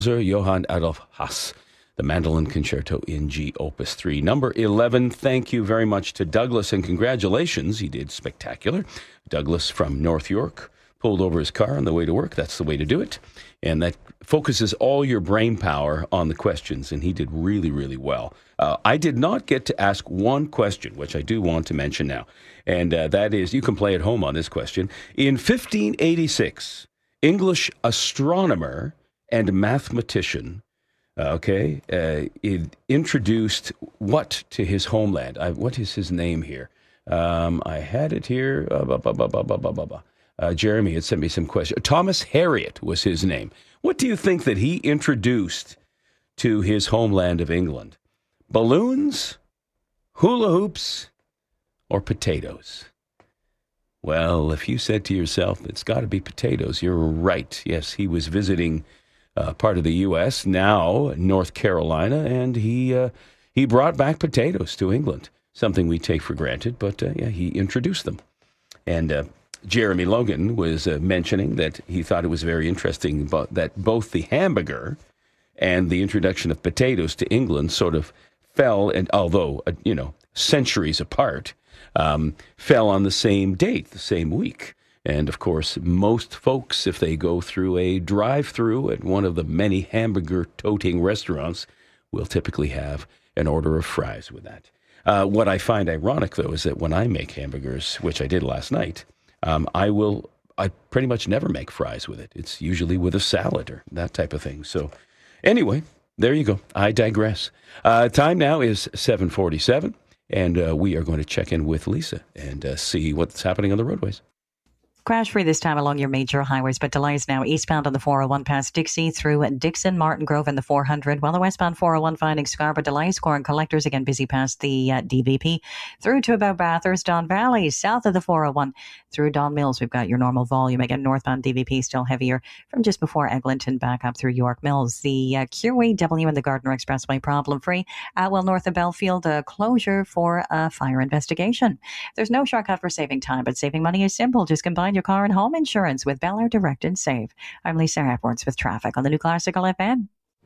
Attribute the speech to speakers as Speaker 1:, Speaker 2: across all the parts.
Speaker 1: Johann Adolf Haas, the Mandolin Concerto in G, Opus 3. Number 11, thank you very much to Douglas, and congratulations. He did spectacular. Douglas from North York pulled over his car on the way to work. That's the way to do it. And that focuses all your brain power on the questions, and he did really, really well. I did not get to ask one question, which I do want to mention now, and that is, you can play at home on this question. In 1586, English astronomer and mathematician, introduced what to his homeland? What is his name here? I had it here. Jeremy had sent me some questions. Thomas Harriot was his name. What do you think that he introduced to his homeland of England? Balloons, hula hoops, or potatoes? Well, if you said to yourself, it's got to be potatoes, you're right. Yes, he was visiting part of the U.S., now North Carolina, and he brought back potatoes to England, something we take for granted, but he introduced them. And Jeremy Logan was mentioning that he thought it was very interesting that both the hamburger and the introduction of potatoes to England sort of fell, and although, centuries apart, fell on the same date, the same week. And, of course, most folks, if they go through a drive-through at one of the many hamburger-toting restaurants, will typically have an order of fries with that. What I find ironic, though, is that when I make hamburgers, which I did last night, I pretty much never make fries with it. It's usually with a salad or that type of thing. So, anyway, there you go. I digress. Time now is 7:47, and we are going to check in with Lisa and see what's happening on the roadways.
Speaker 2: Crash-free this time along your major highways, but delays now eastbound on the 401 past Dixie through Dixon, Martin Grove, and the 400. While the westbound 401 finding Scarborough delays, scoring collectors again busy past the DVP through to about Bathurst, Don Valley, south of the 401 through Don Mills. We've got your normal volume. Again, northbound DVP still heavier from just before Eglinton back up through York Mills. The QEW and the Gardner Expressway problem-free. North of Belfield, closure for a fire investigation. There's no shortcut for saving time, but saving money is simple. Just combine your car and home insurance with Bel Air Direct and Save. I'm Lisa Edwards with traffic on the New Classical FM.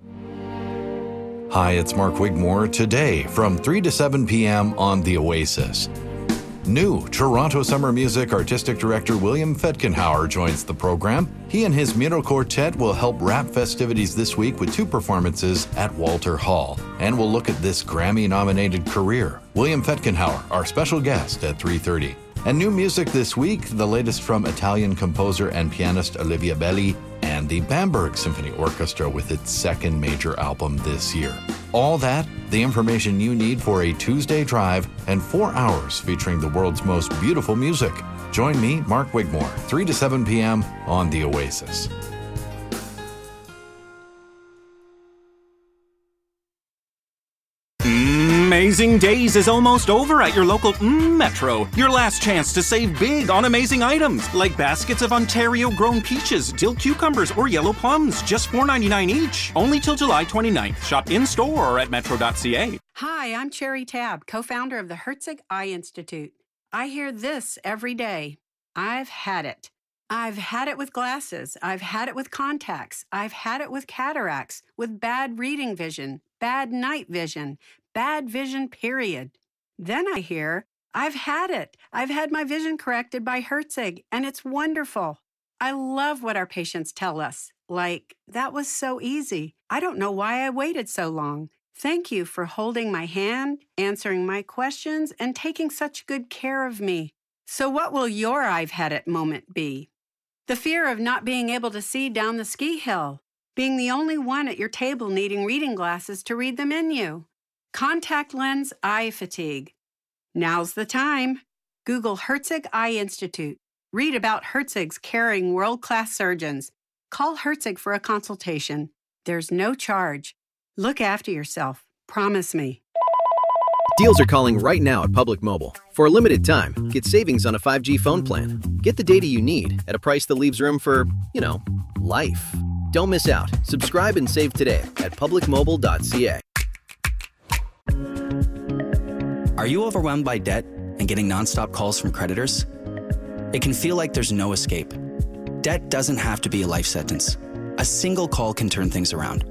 Speaker 3: Hi, it's Mark Wigmore. Today from 3 to 7 p.m. on The Oasis. New Toronto Summer Music Artistic Director William Fetkenhauer joins the program. He and his Miro Quartet will help wrap festivities this week with 2 performances at Walter Hall. And we'll look at this Grammy-nominated career. William Fetkenhauer, our special guest at 3:30. And new music this week, the latest from Italian composer and pianist Olivia Belli and the Bamberg Symphony Orchestra with its second major album this year. All that, the information you need for a Tuesday drive and 4 hours featuring the world's most beautiful music. Join me, Mark Wigmore, 3 to 7 p.m. on The Oasis.
Speaker 4: Amazing Days is almost over at your local Metro. Your last chance to save big on amazing items like baskets of Ontario-grown peaches, dill cucumbers, or yellow plums, just $4.99 each. Only till July 29th. Shop in-store or at metro.ca.
Speaker 5: Hi, I'm Cherry Tabb, co-founder of the Herzig Eye Institute. I hear this every day. I've had it. I've had it with glasses. I've had it with contacts. I've had it with cataracts, with bad reading vision, bad night vision, bad vision, period. Then I hear, I've had it. I've had my vision corrected by Herzig, and it's wonderful. I love what our patients tell us. Like, that was so easy. I don't know why I waited so long. Thank you for holding my hand, answering my questions, and taking such good care of me. So what will your I've had it moment be? The fear of not being able to see down the ski hill. Being the only one at your table needing reading glasses to read the menu. Contact lens eye fatigue. Now's the time. Google Herzig Eye Institute. Read about Herzig's caring world-class surgeons. Call Herzig for a consultation. There's no charge. Look after yourself. Promise me.
Speaker 6: Deals are calling right now at Public Mobile. For a limited time, get savings on a 5G phone plan. Get the data you need at a price that leaves room for, life. Don't miss out. Subscribe and save today at publicmobile.ca.
Speaker 7: Are you overwhelmed by debt and getting nonstop calls from creditors? It can feel like there's no escape. Debt doesn't have to be a life sentence. A single call can turn things around.